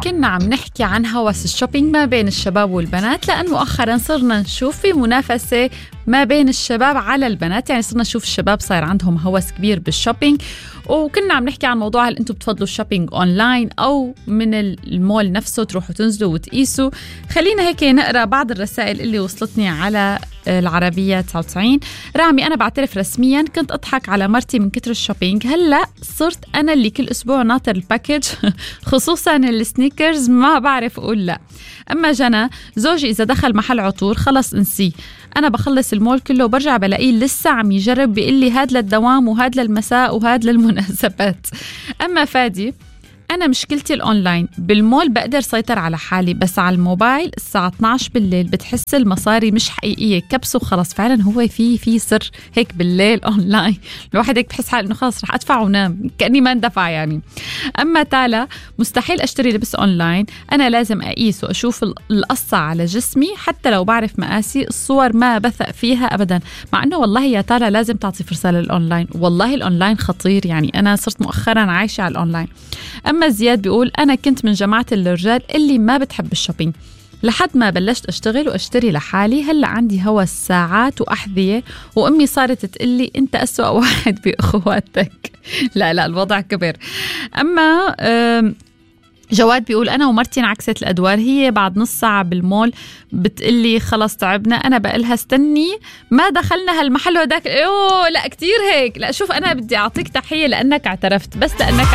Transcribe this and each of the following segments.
كنا عم نحكي عن هوس الشوبينج ما بين الشباب والبنات، لأن مؤخرا صرنا نشوف في منافسة ما بين الشباب على البنات. يعني صرنا نشوف الشباب صار عندهم هوس كبير بالشوبينج. وكنا عم نحكي عن موضوع هل أنتم بتفضلوا الشوبينج أونلاين أو من المول نفسه تروحوا تنزلوا وتقيسوا. خلينا هيك نقرأ بعض الرسائل اللي وصلتني على العربية 99. رامي: أنا بعترف رسميا كنت أضحك على مرتي من كتر الشوبينج، هلأ صرت أنا اللي كل أسبوع ناطر الباكج خصوصا السنيكرز، ما بعرف أقول لا. أما جنى: زوجي إذا دخل محل عطور خلص انسيه، أنا بخلص المول كله وبرجع بلاقيه لسه عم يجرب، بيقول لي هاد للدوام وهاد للمساء وهاد للمناسبات. أما فادي: أنا مشكلتي الأونلاين، بالمول بقدر سيطر على حالي، بس على الموبايل الساعة 12 بالليل بتحس المصاري مش حقيقية، كبسه خلص. فعلا هو في سر هيك بالليل أونلاين، الواحد هيك بحس حاله إنه خلص رح أدفع ونام كأني ما اندفع يعني. أما تالا: مستحيل أشتري لبس أونلاين، أنا لازم أقيس وأشوف القصة على جسمي حتى لو بعرف مقاسي، الصور ما بثق فيها أبدا. مع أنه والله يا تالا لازم تعطي فرصة للأونلاين، والله الأونلاين خطير، يعني أنا صرت مؤخرا عايشة على الأونلاين. أما زياد بيقول: أنا كنت من جماعة الرجال اللي ما بتحب الشوبينج لحد ما بلشت أشتغل وأشتري لحالي، هلأ عندي هوس ساعات وأحذية، وأمي صارت تقلي أنت أسوأ واحد بأخواتك. لا الوضع كبير. أما جواد بيقول: أنا ومرتي انعكست الأدوار، هي بعد نص ساعة بالمول بتقلي خلص تعبنا، أنا بقلها استني ما دخلنا هالمحل وداك. أوه لا كتير هيك. لا شوف، أنا بدي أعطيك تحية لأنك اعترفت، بس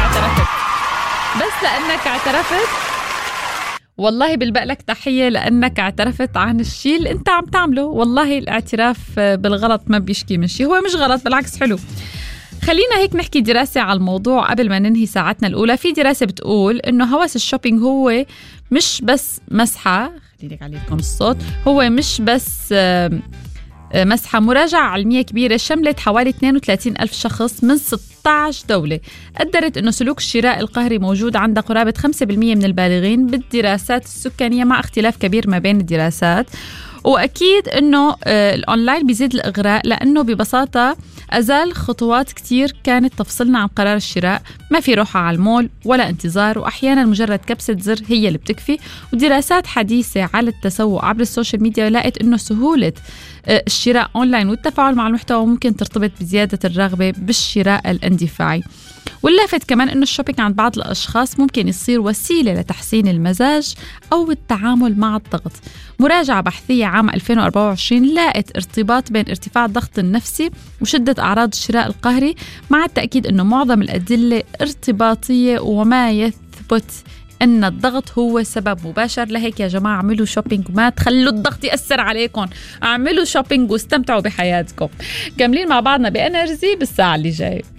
لأنك اعترفت والله بالبقلك تحية لأنك اعترفت عن الشيء اللي أنت عم تعمله. والله الاعتراف بالغلط ما بيشكي من شيء، هو مش غلط بالعكس حلو. خلينا هيك نحكي دراسة على الموضوع قبل ما ننهي ساعتنا الأولى. في دراسة بتقول إنه هوس الشوبينج هو مش بس مسحة، خليني عليكم الصوت، هو مش بس مسحة. مراجعة علمية كبيرة شملت حوالي 32 ألف شخص من 16 دولة قدرت أنه سلوك الشراء القهري موجود عند قرابة 5% من البالغين بالدراسات السكانية، مع اختلاف كبير ما بين الدراسات. وأكيد أنه الأونلاين بيزيد الإغراء، لأنه ببساطة أزال خطوات كتير كانت تفصلنا عن قرار الشراء، ما في روحة على المول ولا انتظار، وأحيانا مجرد كبسة زر هي اللي بتكفي. ودراسات حديثة على التسوق عبر السوشيال ميديا لقت أنه سهولة الشراء أونلاين والتفاعل مع المحتوى ممكن ترتبط بزيادة الرغبة بالشراء الاندفاعي. واللافت كمان أنه الشوبينج عند بعض الأشخاص ممكن يصير وسيلة لتحسين المزاج أو التعامل مع الضغط. مراجعة بحثية عام 2024 لقت ارتباط بين ارتفاع الضغط النفسي وشدة أعراض الشراء القهري، مع التأكيد أنه معظم الأدلة ارتباطية وما يثبت أن الضغط هو سبب مباشر. لهيك يا جماعة اعملوا شوبينج وما تخلوا الضغط يأثر عليكم، اعملوا شوبينج واستمتعوا بحياتكم. كاملين مع بعضنا بإنرجي بالساعة اللي جاي.